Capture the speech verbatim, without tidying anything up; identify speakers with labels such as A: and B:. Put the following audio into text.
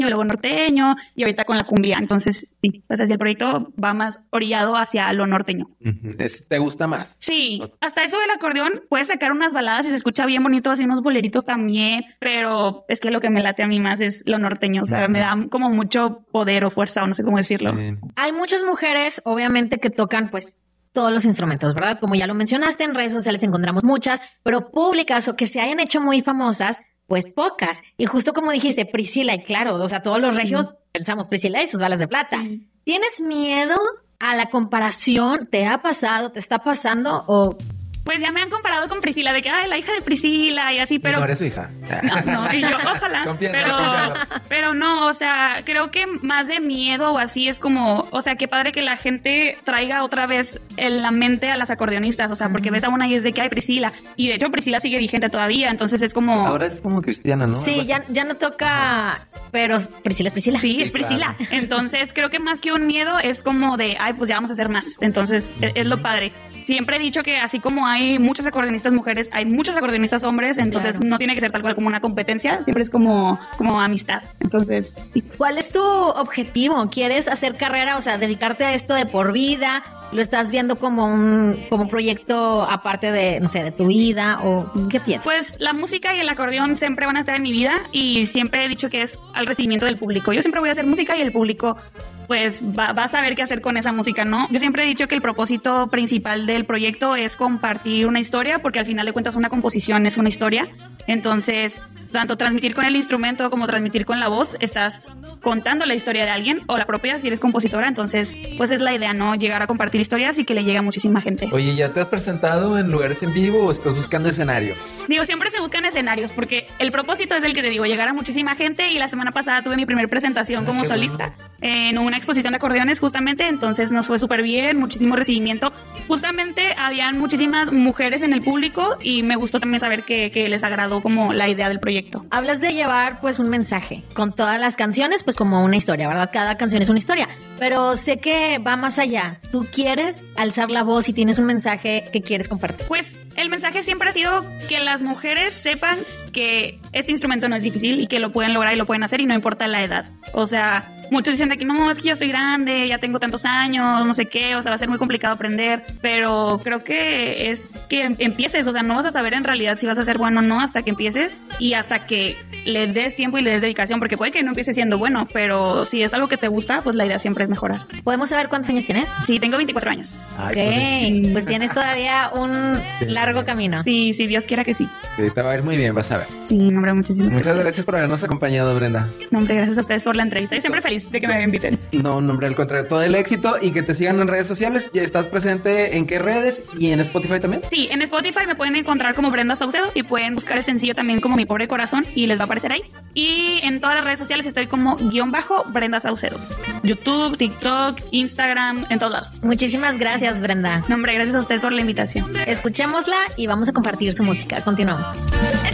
A: y luego norteño y ahorita con la cumbia. Entonces, sí, pues así el proyecto va más orillado hacia lo norteño.
B: Uh-huh. ¿Te gusta más?
A: Sí, hasta eso del acordeón puedes sacar unas baladas y se escucha bien bonito, así unos boleritos también, pero es que lo que me late a mí más es lo norteño, o sea, uh-huh. me da como mucho poder o fuerza o no sé cómo decirlo.
C: Sí. Hay muchas mujeres, obviamente, que tocan pues todos los instrumentos, ¿verdad? Como ya lo mencionaste, en redes sociales encontramos muchas, pero públicas o que se hayan hecho muy famosas, pues pocas. Y justo como dijiste, Priscila, y claro, o sea, todos los regios sí. pensamos Priscila y sus balas de plata. Sí. ¿Tienes miedo a la comparación? ¿Te ha pasado? ¿Te está pasando? ¿O...?
A: Pues ya me han comparado con Priscila, de que, ay, la hija de Priscila y así, pero...
B: No eres su hija.
A: No, no, y yo, ojalá.
B: Confianza,
A: pero,
B: confianza.
A: pero no, o sea, creo que más de miedo o así es como, o sea, qué padre que la gente traiga otra vez en la mente a las acordeonistas, o sea, porque uh-huh. ves a una y es de que hay Priscila, y de hecho Priscila sigue vigente todavía, entonces es como...
B: Ahora es como cristiana, ¿no?
C: Sí, ya, ya no toca, pero Priscila es Priscila.
A: Sí,
B: sí
A: es Priscila.
B: Claro.
A: Entonces creo que más que un miedo es como de, ay, pues ya vamos a hacer más, entonces es, es lo padre. Siempre he dicho que así como hay muchas acordeonistas mujeres, hay muchos acordeonistas hombres, entonces claro. no tiene que ser tal cual como una competencia, siempre es como, como amistad. Entonces, sí.
C: ¿Cuál es tu objetivo? ¿Quieres hacer carrera, o sea, dedicarte a esto de por vida? ¿Lo estás viendo como un como proyecto aparte de, no sé, de tu vida? ¿O qué piensas?
A: Pues la música y el acordeón siempre van a estar en mi vida y siempre he dicho que es al recibimiento del público. Yo siempre voy a hacer música y el público pues va, va a saber qué hacer con esa música, ¿no? Yo siempre he dicho que el propósito principal del proyecto es compartir una historia, porque al final de cuentas una composición es una historia. Entonces, tanto transmitir con el instrumento como transmitir con la voz, estás contando la historia de alguien o la propia si eres compositora. Entonces, pues es la idea, ¿no? Llegar a compartir historias y que le llegue a muchísima gente.
B: Oye, ¿ya te has presentado en lugares en vivo o estás buscando escenarios?
A: Digo, siempre se buscan escenarios porque el propósito es el que te digo, llegar a muchísima gente, y la semana pasada tuve mi primer presentación ah, como solista bueno. en una exposición de acordeones justamente, entonces nos fue súper bien, muchísimo recibimiento. Justamente habían muchísimas mujeres en el público y me gustó también saber que, que les agradó como la idea del proyecto.
C: Hablas de llevar pues un mensaje con todas las canciones, pues como una historia, ¿verdad? Cada canción es una historia, pero sé que va más allá. ¿Tú quieres alzar la voz y tienes un mensaje que quieres compartir?
A: Pues el mensaje siempre ha sido que las mujeres sepan que este instrumento no es difícil y que lo pueden lograr y lo pueden hacer y no importa la edad. O sea, muchos dicen de que no, es que yo estoy grande, ya tengo tantos años, no sé qué, o sea, va a ser muy complicado aprender, pero creo que es que empieces, o sea, no vas a saber en realidad si vas a ser bueno o no hasta que empieces y hasta que le des tiempo y le des dedicación, porque puede que no empieces siendo bueno, pero si es algo que te gusta, pues la idea siempre es mejorar.
C: ¿Podemos saber cuántos años tienes?
A: Sí, tengo veinticuatro años.
C: Ay, ok, pues tienes todavía un largo camino.
A: Sí, si Dios quiera que sí.
B: Sí, te va a ir muy bien, vas a ver.
A: Sí, hombre, muchísimas
B: Muchas
A: gracias.
B: gracias por habernos acompañado, Brenda.
A: No, hombre, gracias a ustedes por la entrevista. Yo siempre feliz de que me inviten.
B: No, no, hombre, al contrario, todo el éxito y que te sigan en redes sociales. ¿Ya estás presente en qué redes? ¿Y en Spotify también?
A: Sí, en Spotify me pueden encontrar como Brenda Saucedo y pueden buscar el sencillo también como Mi Pobre Corazón y les va a aparecer ahí. Y en todas las redes sociales estoy como guión bajo Brenda Saucedo. YouTube, TikTok, Instagram, en todos lados.
C: Muchísimas gracias, Brenda.
A: No, hombre, gracias a ustedes por la invitación.
C: Escuchémosla y vamos a compartir su música. Continuamos.